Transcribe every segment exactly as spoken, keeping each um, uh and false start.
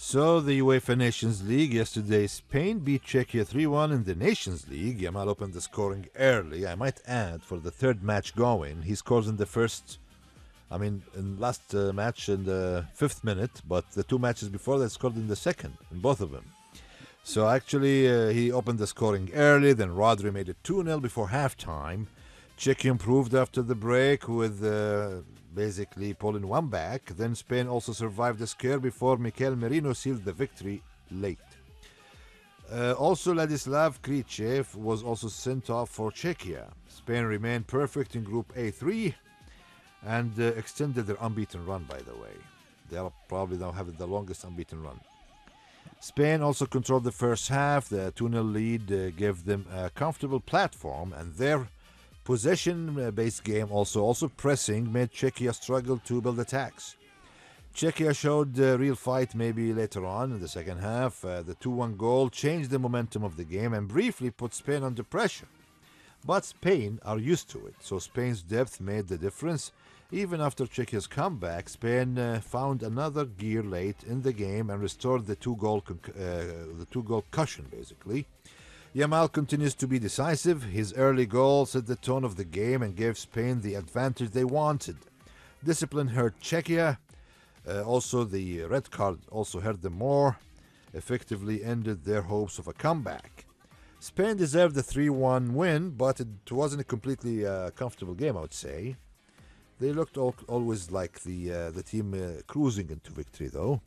So the UEFA Nations League yesterday, Spain beat Czechia three one in the Nations League. Yamal opened the scoring early. I might add, for the third match going, he scores in the first, I mean, in last uh, match in the fifth minute, but the two matches before that scored in the second, in both of them. So actually, uh, he opened the scoring early, then Rodri made it two nil before halftime. Czechia improved after the break with uh, basically pulling one back. Then Spain also survived the scare before Mikel Merino sealed the victory late. Uh, also, Ladislav Krichev was also sent off for Czechia. Spain remained perfect in Group A three and uh, extended their unbeaten run, by the way. They are probably now having the longest unbeaten run. Spain also controlled the first half. The two nil lead uh, gave them a comfortable platform, and their possession-based game, also also pressing, made Czechia struggle to build attacks. Czechia showed a real fight maybe later on in the second half. Uh, the two one goal changed the momentum of the game and briefly put Spain under pressure. But Spain are used to it, so Spain's depth made the difference. Even after Czechia's comeback, Spain uh, found another gear late in the game and restored the two-goal conc- uh, the two-goal cushion, basically. Yamal continues to be decisive. His early goal set the tone of the game and gave Spain the advantage they wanted. Discipline hurt Czechia. Uh, also, the red card also hurt them more. Effectively ended their hopes of a comeback. Spain deserved the three one win, but it wasn't a completely uh, comfortable game, I would say. They looked al- always like the uh, the team uh, cruising into victory, though.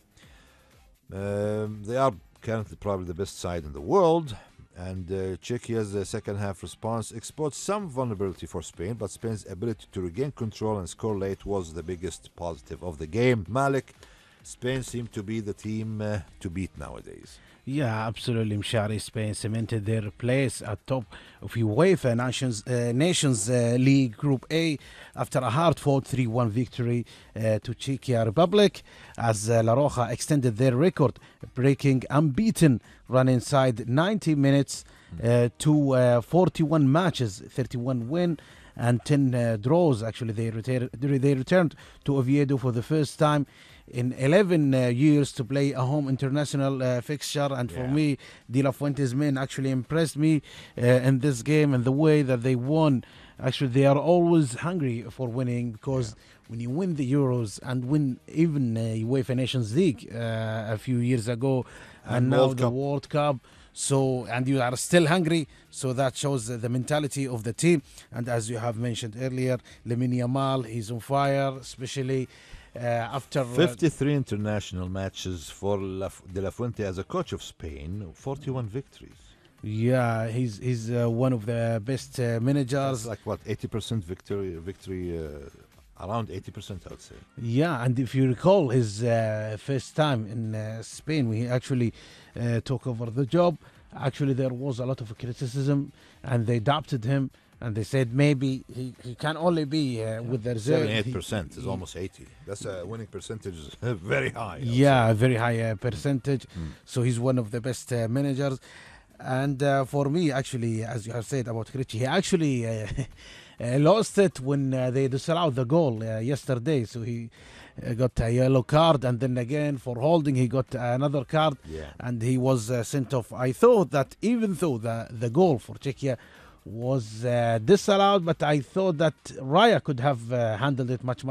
Um, they are currently probably the best side in the world. And uh, Czechia's uh, second half response exposed some vulnerability for Spain, but Spain's ability to regain control and score late was the biggest positive of the game. Malik, Spain seemed to be the team uh, to beat nowadays. Yeah, absolutely. Mshari, Spain cemented their place at top of UEFA Nations, uh, Nations uh, League Group A after a hard-fought three one victory uh, to Czechia Republic, as uh, La Roja extended their record, breaking unbeaten run inside ninety minutes uh, to uh, forty-one matches, thirty-one win and ten uh, draws. Actually, they, retar- they returned to Oviedo for the first time in eleven uh, years to play a home international uh, fixture, and for Yeah. me, De La Fuente's men actually impressed me uh, in this game, and the way that they won. Actually, they are always hungry for winning, because when you win the Euros and win even uh, UEFA Nations League uh, a few years ago, and, And now World the Cup. World Cup, so and you are still hungry, so that shows uh, the mentality of the team. And as you have mentioned earlier, Lamine Yamal, he's on fire, especially uh, after uh, fifty-three international matches for La Fu- De La Fuente as a coach of Spain, forty-one victories. yeah, he's he's uh, one of the best uh, That's managers. like what, eighty percent victory, victory uh, around eighty percent, I would say. Yeah, and if you recall his uh, first time in uh, Spain, when he actually uh, took over the job, actually there was a lot of criticism, and they adopted him, and they said maybe he, he can only be uh, with the reserve. seventy-eight percent He- is he- almost eighty. That's a winning percentage, very high. I would Yeah, say. a very high uh, percentage. Mm. So he's one of the best uh, managers. And uh, for me, actually, as you have said about Krejci, he actually uh, uh, lost it when uh, they disallowed the goal uh, yesterday. So he uh, got a yellow card, and then again for holding, he got another card, Yeah. and he was uh, sent off. I thought that even though the, the goal for Czechia was uh, disallowed, but I thought that Raya could have uh, handled it much, much